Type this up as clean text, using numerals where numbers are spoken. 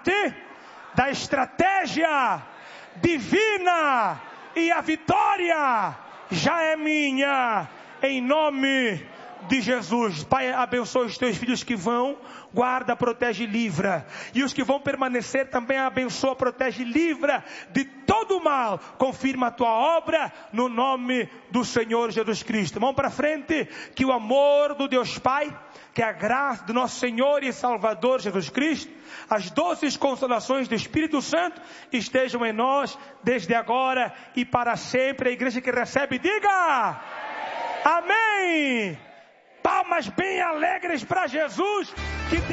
parte da estratégia divina e a vitória já é minha, em nome de Jesus. Pai, abençoa os teus filhos que vão, guarda, protege e livra. E os que vão permanecer também abençoa, protege e livra de todo o mal. Confirma a tua obra no nome do Senhor Jesus Cristo. Mão para frente, que o amor do Deus Pai, que a graça do nosso Senhor e Salvador Jesus Cristo, as doces consolações do Espírito Santo estejam em nós desde agora e para sempre. A igreja que recebe, diga amém. Palmas bem alegres para Jesus.